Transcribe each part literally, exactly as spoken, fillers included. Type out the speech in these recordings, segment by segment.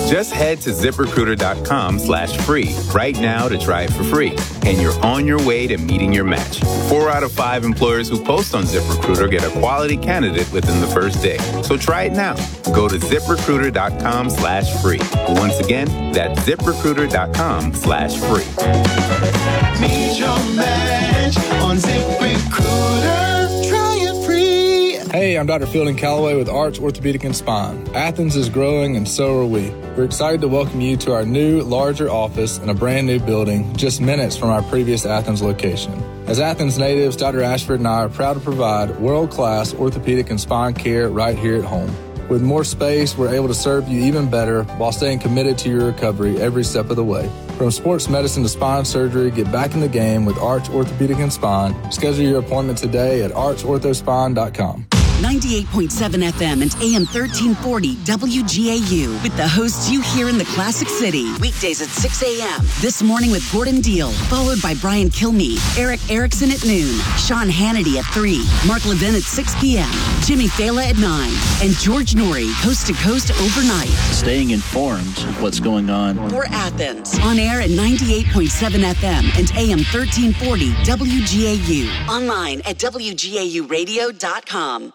Just head to ZipRecruiter.com slash free right now to try it for free. And you're on your way to meeting your match. Four out of five employers who post on ZipRecruiter get a quality candidate within the first day. So try it now. Go to ZipRecruiter.com slash free. Once again, that's ZipRecruiter.com slash free. Meet your match on ZipRecruiter. Try it free. Hey, I'm Doctor Fielding Calloway with Arch Orthopedic and Spine. Athens is growing and so are we. We're excited to welcome you to our new, larger office in a brand new building just minutes from our previous Athens location. As Athens natives, Doctor Ashford and I are proud to provide world-class orthopedic and spine care right here at home. With more space, we're able to serve you even better while staying committed to your recovery every step of the way. From sports medicine to spine surgery, get back in the game with Arch Orthopedic and Spine. Schedule your appointment today at arch ortho spine dot com. ninety-eight point seven F M and A M thirteen forty W G A U with the hosts you hear in the Classic City. Weekdays at six a.m. This morning with Gordon Deal, followed by Brian Kilmeade, Eric Erickson at noon, Sean Hannity at three, Mark Levin at six p.m., Jimmy Fela at nine, and George Norrie, coast to coast overnight. Staying informed of what's going on. For Athens, on air at ninety-eight point seven F M and A M thirteen forty W G A U. Online at W G A U radio dot com.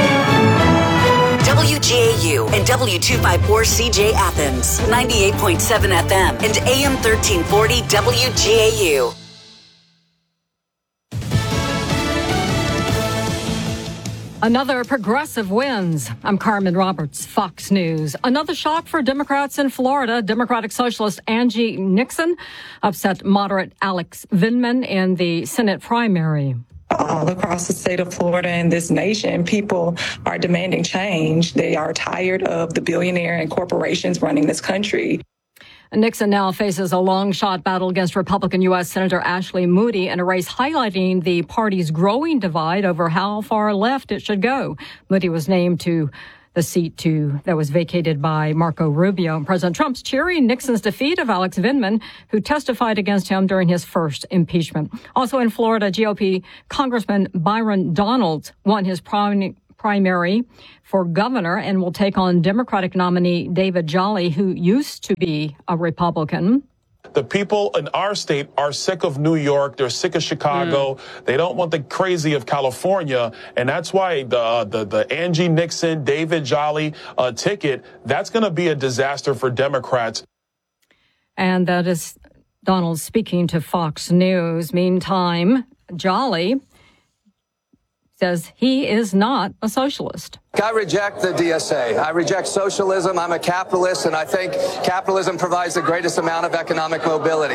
W G A U and W two fifty-four C J Athens, ninety-eight point seven F M and A M thirteen forty W G A U. Another progressive wins. I'm Carmen Roberts, Fox News. Another shock for Democrats in Florida. Democratic Socialist Angie Nixon upset moderate Alex Vindman in the Senate primary. All across the state of Florida and this nation, people are demanding change. They are tired of the billionaire and corporations running this country. Nixon now faces a long-shot battle against Republican U S. Senator Ashley Moody in a race highlighting the party's growing divide over how far left it should go. Moody was named to the seat to, that was vacated by Marco Rubio. And President Trump's cheering Nixon's defeat of Alex Vindman, who testified against him during his first impeachment. Also in Florida, G O P Congressman Byron Donalds won his prim- primary for governor and will take on Democratic nominee David Jolly, who used to be a Republican. The people in our state are sick of New York. They're sick of Chicago. Mm. They don't want the crazy of California. And that's why the the, the Angie Nixon, David Jolly uh, ticket, that's going to be a disaster for Democrats. And that is Donald speaking to Fox News. Meantime, Jolly says he is not a socialist. I reject the D S A. I reject socialism. I'm a capitalist, and I think capitalism provides the greatest amount of economic mobility.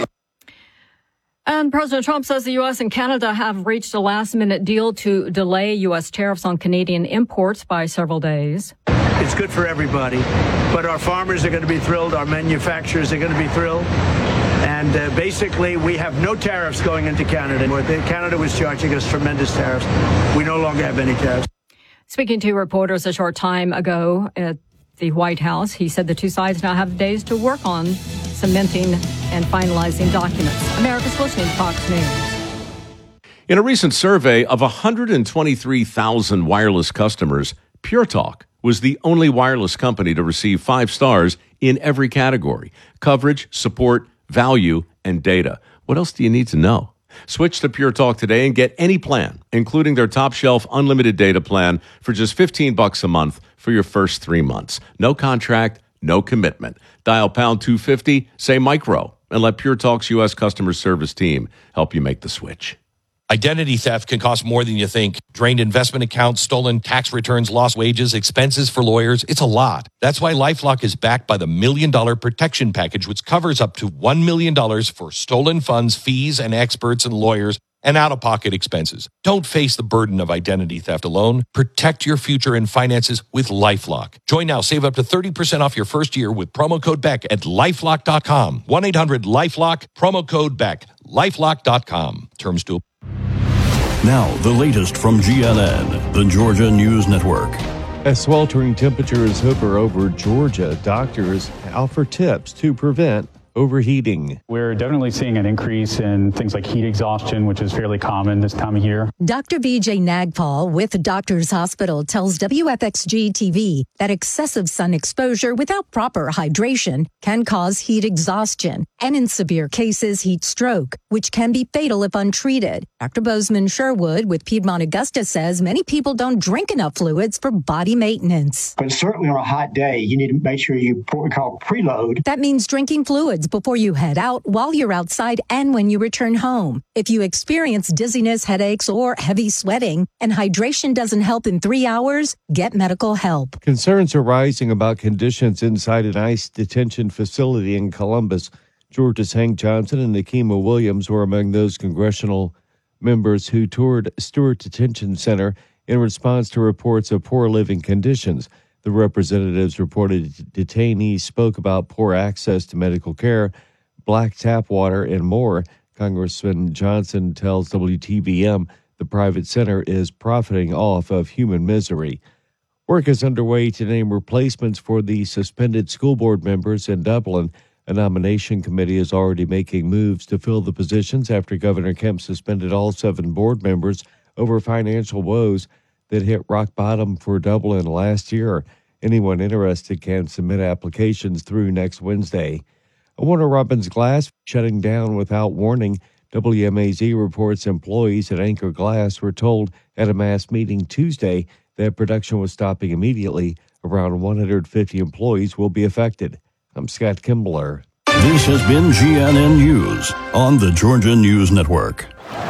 And President Trump says the U S and Canada have reached a last-minute deal to delay U S tariffs on Canadian imports by several days. It's good for everybody, but our farmers are going to be thrilled. Our manufacturers are going to be thrilled. And uh, basically, we have no tariffs going into Canada. Canada was charging us tremendous tariffs. We no longer have any tariffs. Speaking to reporters a short time ago at the White House, he said the two sides now have days to work on cementing and finalizing documents. America's listening to Fox News. In a recent survey of one hundred twenty-three thousand wireless customers, Pure Talk was the only wireless company to receive five stars in every category: coverage, support, value, and data. What else do you need to know? Switch to Pure Talk today and get any plan, including their top shelf unlimited data plan for just fifteen bucks a month for your first three months. No contract, no commitment. Dial pound two fifty, say micro, and let Pure Talk's U S customer service team help you make the switch. Identity theft can cost more than you think. Drained investment accounts, stolen tax returns, lost wages, expenses for lawyers. It's a lot. That's why LifeLock is backed by the Million Dollar Protection Package, which covers up to one million dollars for stolen funds, fees, and experts and lawyers, and out-of-pocket expenses. Don't face the burden of identity theft alone. Protect your future and finances with LifeLock. Join now. Save up to thirty percent off your first year with promo code Beck at lifelock dot com. one eight hundred lifelock, promo code Beck, lifelock dot com. Terms to Now, the latest from G N N, the Georgia News Network. As sweltering temperatures hover over Georgia, doctors offer tips to prevent overheating. We're definitely seeing an increase in things like heat exhaustion, which is fairly common this time of year. Doctor Vijay Nagpal with Doctors Hospital tells W F X G T V that excessive sun exposure without proper hydration can cause heat exhaustion and, in severe cases, heat stroke, which can be fatal if untreated. Doctor Bozeman Sherwood with Piedmont Augusta says many people don't drink enough fluids for body maintenance. But certainly on a hot day, you need to make sure you put what we call preload. That means drinking fluids before you head out, while you're outside, and when you return home. If you experience dizziness, headaches, or heavy sweating, and hydration doesn't help in three hours, get medical help. Concerns are rising about conditions inside an ICE detention facility in Columbus. Georgia's Hank Johnson and Nikema Williams were among those congressional members who toured Stewart Detention Center in response to reports of poor living conditions. The representatives reported detainees spoke about poor access to medical care, black tap water, and more. Congressman Johnson tells W T V M the private center is profiting off of human misery. Work is underway to name replacements for the suspended school board members in Dublin. A nomination committee is already making moves to fill the positions after Governor Kemp suspended all seven board members over financial woes that hit rock bottom for Dublin last year. Anyone interested can submit applications through next Wednesday. A Warner Robins Glass shutting down without warning. W M A Z reports employees at Anchor Glass were told at a mass meeting Tuesday that production was stopping immediately. Around one hundred fifty employees will be affected. I'm Scott Kimbler. This has been G N N News on the Georgia News Network.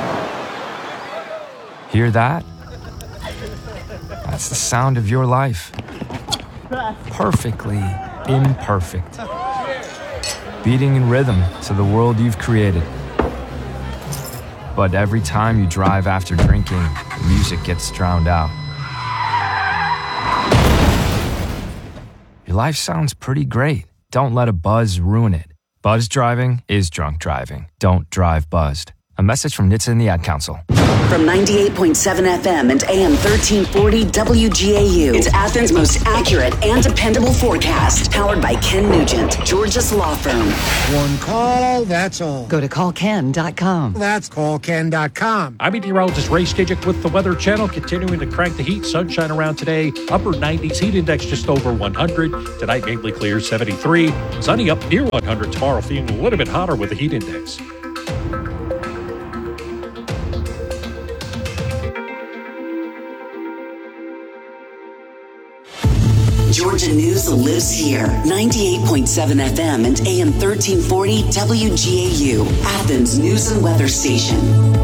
Hear that? That's the sound of your life. Perfectly imperfect. Beating in rhythm to the world you've created. But every time you drive after drinking, the music gets drowned out. Your life sounds pretty great. Don't let a buzz ruin it. Buzz driving is drunk driving. Don't drive buzzed. A message from N H T S A and the Ad Council. From ninety-eight point seven F M and A M thirteen forty W G A U, it's Athens' most accurate and dependable forecast. Powered by Ken Nugent, Georgia's law firm. One call, that's all. Go to call ken dot com. That's call ken dot com. I'm meteorologist Ray Skidjic with the Weather Channel, continuing to crank the heat. Sunshine around today, upper nineties, heat index just over one hundred. Tonight, mainly clear, seventy-three. Sunny up near one hundred tomorrow, feeling a little bit hotter with the heat index. Georgia News lives here. ninety-eight point seven F M and A M thirteen forty W G A U, Athens News and Weather Station.